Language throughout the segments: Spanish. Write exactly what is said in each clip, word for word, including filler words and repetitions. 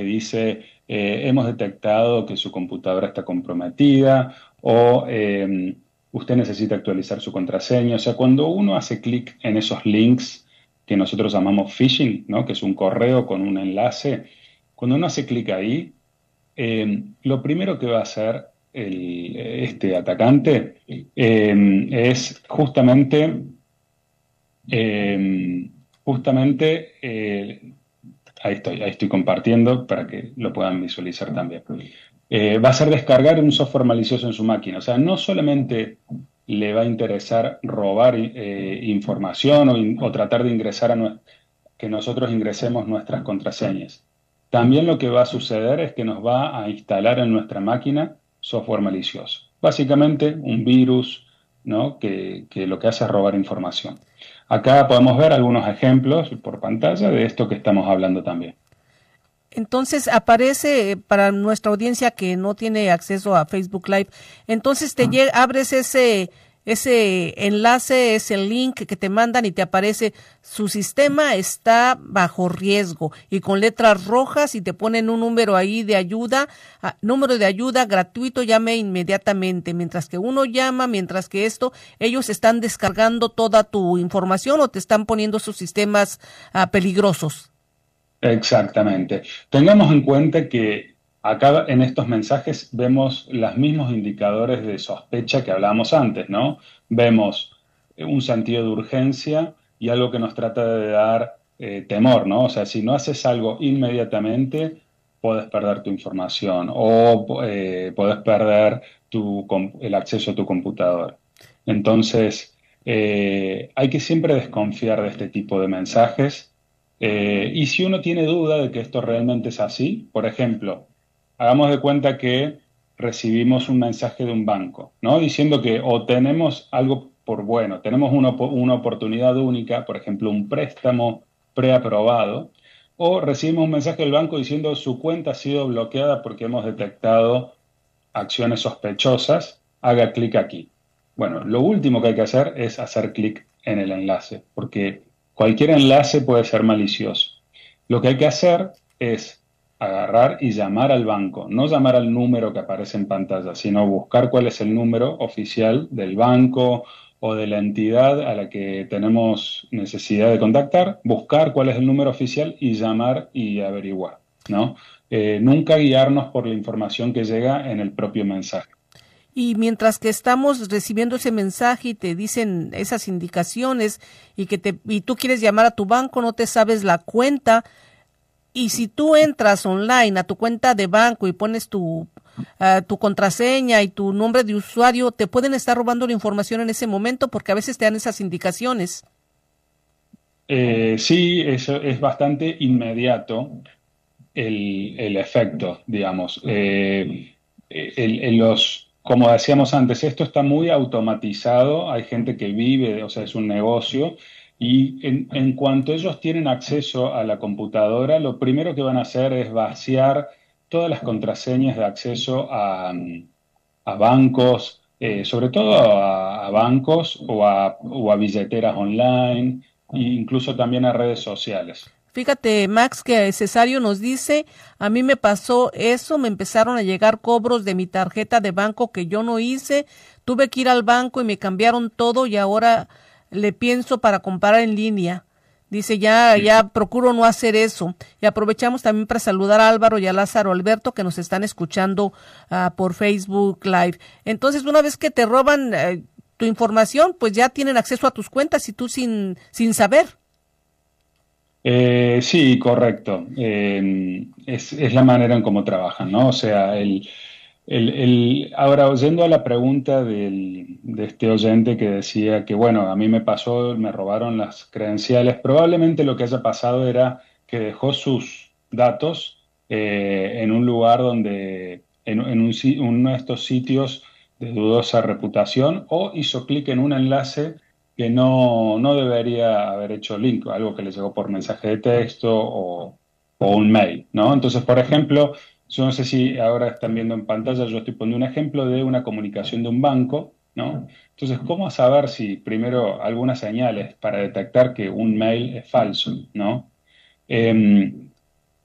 dice, eh, hemos detectado que su computadora está comprometida o eh, usted necesita actualizar su contraseña. O sea, cuando uno hace clic en esos links que nosotros llamamos phishing, ¿no? Que es un correo con un enlace, cuando uno hace clic ahí, eh, lo primero que va a hacer el- este atacante eh, es justamente, eh, justamente eh, ahí estoy, ahí estoy compartiendo para que lo puedan visualizar también. Eh, va a ser descargar un software malicioso en su máquina. O sea, no solamente le va a interesar robar eh, información o, in- o tratar de ingresar a nue- que nosotros ingresemos nuestras contraseñas. También lo que va a suceder es que nos va a instalar en nuestra máquina software malicioso. Básicamente un virus, ¿no? que, que lo que hace es robar información. Acá podemos ver algunos ejemplos por pantalla de esto que estamos hablando también. Entonces aparece eh, para nuestra audiencia que no tiene acceso a Facebook Live. Entonces te llega, abres ese ese enlace, ese link que te mandan y te aparece su sistema está bajo riesgo y con letras rojas y te ponen un número ahí de ayuda, ah, número de ayuda gratuito, llame inmediatamente. Mientras que uno llama, mientras que esto, ellos están descargando toda tu información o te están poniendo sus sistemas ah, peligrosos. Exactamente. Tengamos en cuenta que acá en estos mensajes vemos los mismos indicadores de sospecha que hablábamos antes, ¿no? Vemos eh, un sentido de urgencia y algo que nos trata de dar eh, temor, ¿no? O sea, si no haces algo inmediatamente, puedes perder tu información o eh, puedes perder tu, com- el acceso a tu computadora. Entonces, eh, hay que siempre desconfiar de este tipo de mensajes eh, y si uno tiene duda de que esto realmente es así, por ejemplo, hagamos de cuenta que recibimos un mensaje de un banco, ¿no? Diciendo que o tenemos algo por bueno, tenemos una, op- una oportunidad única, por ejemplo, un préstamo preaprobado, o recibimos un mensaje del banco diciendo su cuenta ha sido bloqueada porque hemos detectado acciones sospechosas, haga clic aquí. Bueno, lo último que hay que hacer es hacer clic en el enlace, porque cualquier enlace puede ser malicioso. Lo que hay que hacer es agarrar y llamar al banco, no llamar al número que aparece en pantalla, sino buscar cuál es el número oficial del banco o de la entidad a la que tenemos necesidad de contactar, buscar cuál es el número oficial y llamar y averiguar, ¿no? Eh, nunca guiarnos por la información que llega en el propio mensaje. Y mientras que estamos recibiendo ese mensaje y te dicen esas indicaciones y que te y tú quieres llamar a tu banco, no te sabes la cuenta y si tú entras online a tu cuenta de banco y pones tu uh, tu contraseña y tu nombre de usuario, te pueden estar robando la información en ese momento porque a veces te dan esas indicaciones. Eh, sí, eso es bastante inmediato el, el efecto, digamos. Eh, el- el- los, como decíamos antes, esto está muy automatizado, hay gente que vive, o sea, es un negocio, y en, en cuanto ellos tienen acceso a la computadora, lo primero que van a hacer es vaciar todas las contraseñas de acceso a, a bancos, eh, sobre todo a, a bancos o a, o a billeteras online, e incluso también a redes sociales. Fíjate, Max, que Cesario nos dice, a mí me pasó eso, me empezaron a llegar cobros de mi tarjeta de banco que yo no hice, tuve que ir al banco y me cambiaron todo y ahora le pienso para comprar en línea. Dice, ya, ya procuro no hacer eso. Y aprovechamos también para saludar a Álvaro y a Lázaro Alberto que nos están escuchando uh, por Facebook Live. Entonces, una vez que te roban uh, tu información, pues ya tienen acceso a tus cuentas y tú sin, sin saber. Eh, sí, correcto. Eh, es, es la manera en cómo trabajan, ¿no? O sea, el, el, el- ahora oyendo a la pregunta del- de este oyente que decía que, bueno, a mí me pasó, me robaron las credenciales, probablemente lo que haya pasado era que dejó sus datos eh, en un lugar donde, en, en un si- uno de estos sitios de dudosa reputación o hizo clic en un enlace que no, no debería haber hecho link, algo que le llegó por mensaje de texto o, o un mail, ¿no? Entonces, por ejemplo, yo no sé si ahora están viendo en pantalla, yo estoy poniendo un ejemplo de una comunicación de un banco, ¿no? Entonces, ¿cómo saber si primero algunas señales para detectar que un mail es falso, ¿no? Eh,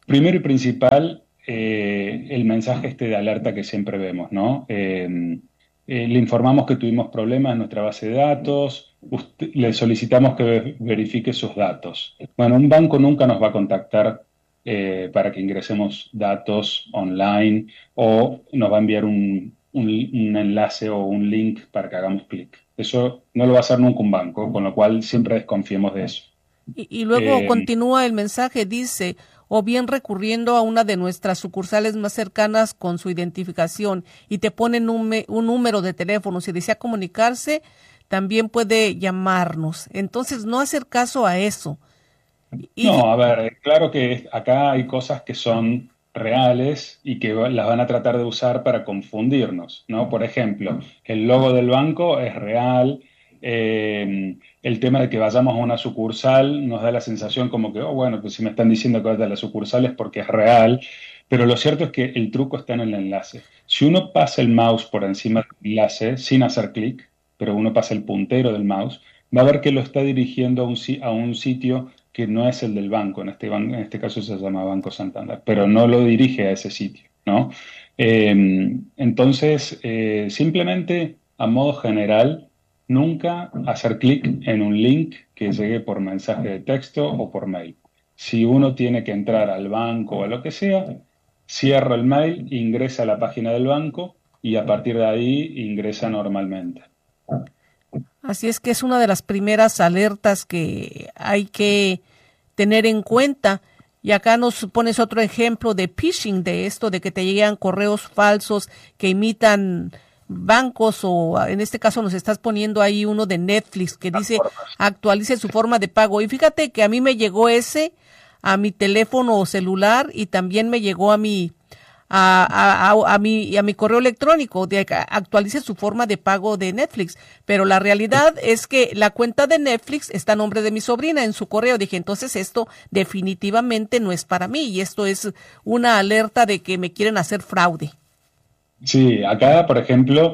Primero y principal, eh, el mensaje este de alerta que siempre vemos, ¿no? Eh, eh, le informamos que tuvimos problemas en nuestra base de datos, usted- le solicitamos que ve- verifique sus datos. Bueno, un banco nunca nos va a contactar eh, para que ingresemos datos online o nos va a enviar un, un- un enlace o un link para que hagamos clic. Eso no lo va a hacer nunca un banco, con lo cual siempre desconfiemos de eso. Y, y luego Eh, continúa el mensaje, dice, o bien recurriendo a una de nuestras sucursales más cercanas con su identificación y te ponen un, me- un número de teléfono. Si desea comunicarse, también puede llamarnos. Entonces, no hacer caso a eso. Y, fi- No, a ver, eh, claro que acá hay cosas que son reales y que va- las van a tratar de usar para confundirnos, ¿no? Por ejemplo, el logo del banco es real, eh, el tema de que vayamos a una sucursal nos da la sensación como que, oh, bueno, pues si me están diciendo que vaya a la sucursal es porque es real, pero lo cierto es que el truco está en el enlace. Si uno pasa el mouse por encima del enlace sin hacer clic, pero uno pasa el puntero del mouse, va a ver que lo está dirigiendo a un, si- a un sitio que no es el del banco, en este, ban- en este caso se llama Banco Santander, pero no lo dirige a ese sitio, ¿no? Eh, entonces, eh, simplemente a modo general, nunca hacer clic en un link que llegue por mensaje de texto o por mail. Si uno tiene que entrar al banco o a lo que sea, cierra el mail, ingresa a la página del banco y a partir de ahí ingresa normalmente. Así es que es una de las primeras alertas que hay que tener en cuenta. Y acá nos pones otro ejemplo de phishing, de esto, de que te llegan correos falsos que imitan bancos o en este caso nos estás poniendo ahí uno de Netflix que dice actualice su forma de pago. Y fíjate que a mí me llegó ese a mi teléfono celular y también me llegó a mi a, a, a, a mi, a mi correo electrónico de que actualice su forma de pago de Netflix. Pero la realidad es que la cuenta de Netflix está a nombre de mi sobrina en su correo. Dije, entonces esto definitivamente no es para mí y esto es una alerta de que me quieren hacer fraude. Sí, acá, por ejemplo,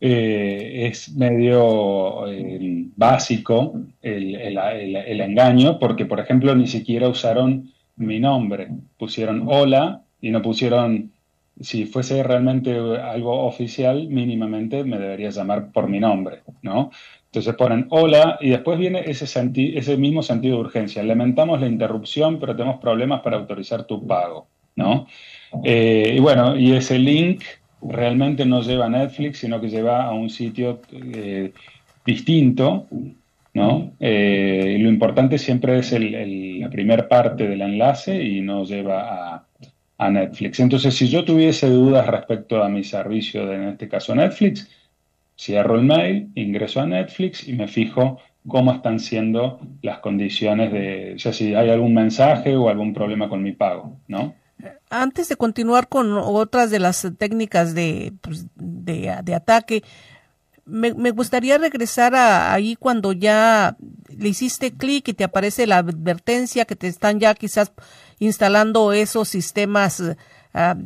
eh, es medio eh, básico el, el- el- el engaño, porque, por ejemplo, ni siquiera usaron mi nombre. Pusieron hola y no pusieron, si fuese realmente algo oficial, mínimamente me debería llamar por mi nombre, ¿no? Entonces ponen hola y después viene ese, senti- ese mismo sentido de urgencia. Lamentamos la interrupción, pero tenemos problemas para autorizar tu pago, ¿no? Eh, y bueno, y ese link realmente no lleva a Netflix, sino que lleva a un sitio eh, distinto, ¿no? Eh, y lo importante siempre es el, el- la primera parte del enlace y no lleva a, a Netflix. Entonces, si yo tuviese dudas respecto a mi servicio, de, en este caso Netflix, cierro el mail, ingreso a Netflix y me fijo cómo están siendo las condiciones de, o sea, si hay algún mensaje o algún problema con mi pago, ¿no? Antes de continuar con otras de las técnicas de, pues, de, de ataque, Me, me gustaría regresar a ahí cuando ya le hiciste clic y te aparece la advertencia que te están ya quizás instalando esos sistemas uh,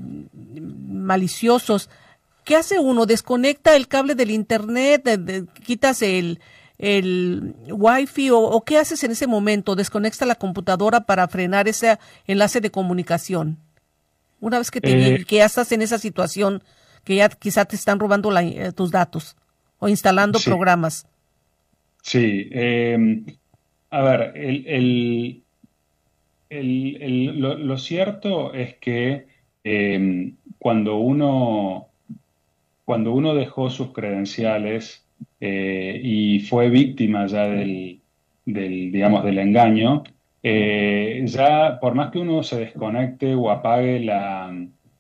maliciosos. ¿Qué hace uno? ¿Desconecta el cable del internet? De, de, ¿Quitas el, el wifi? O, ¿O qué haces en ese momento? ¿Desconecta la computadora para frenar ese enlace de comunicación? Una vez que te Eh, llegue, que ya estás en esa situación, que ya quizás te están robando la, eh, tus datos o instalando sí, programas. sí. Eh, a ver, el, el- el- el- lo, lo cierto es que eh, cuando uno, cuando uno dejó sus credenciales eh, y fue víctima ya del, del, digamos, del engaño, eh, ya por más que uno se desconecte o apague la,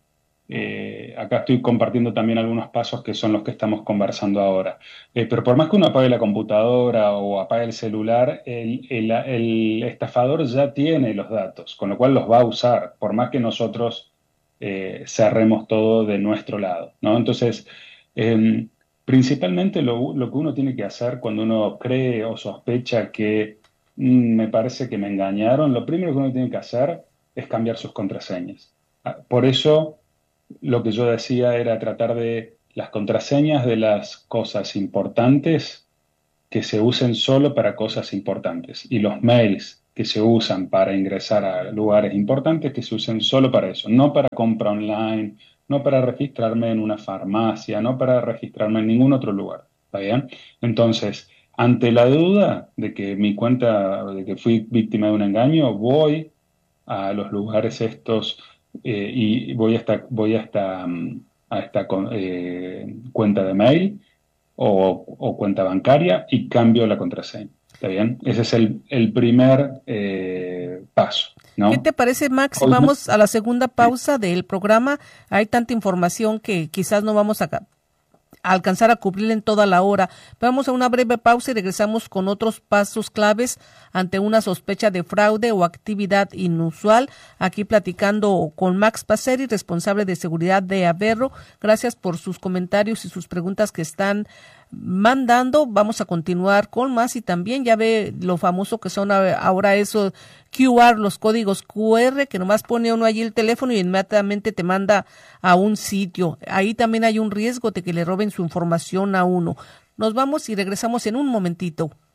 eh, acá estoy compartiendo también algunos pasos que son los que estamos conversando ahora. Eh, pero por más que uno apague la computadora o apague el celular, el, el- el estafador ya tiene los datos, con lo cual los va a usar, por más que nosotros eh, cerremos todo de nuestro lado, ¿no? Entonces, eh, principalmente lo, lo que uno tiene que hacer cuando uno cree o sospecha que "Mm, me parece que me engañaron", lo primero que uno tiene que hacer es cambiar sus contraseñas. Ah, Por eso lo que yo decía era tratar de las contraseñas de las cosas importantes que se usen solo para cosas importantes y los mails que se usan para ingresar a lugares importantes, que se usen solo para eso, no para compra online, no para registrarme en una farmacia, no para registrarme en ningún otro lugar. ¿Está bien? Entonces, ante la duda de que mi cuenta, de que fui víctima de un engaño, voy a los lugares estos eh, y voy a esta, voy a esta, mm, a esta con- eh, cuenta de mail o, o cuenta bancaria y cambio la contraseña. ¿Está bien? Ese es el, el primer eh, paso, ¿Qué ¿no? te parece, Max? Si Obviamente, vamos a la segunda pausa del programa, hay tanta información que quizás no vamos a, ca- a alcanzar a cubrir en toda la hora. Vamos a una breve pausa y regresamos con otros pasos claves ante una sospecha de fraude o actividad inusual. Aquí platicando con Max Passeri, responsable de seguridad de Averro. Gracias por sus comentarios y sus preguntas que están mandando. Vamos a continuar con más y también ya ve lo famoso que son ahora esos Q R, los códigos Q R, que nomás pone uno allí el teléfono y inmediatamente te manda a un sitio. Ahí también hay un riesgo de que le roben su información a uno. Nos vamos y regresamos en un momentito.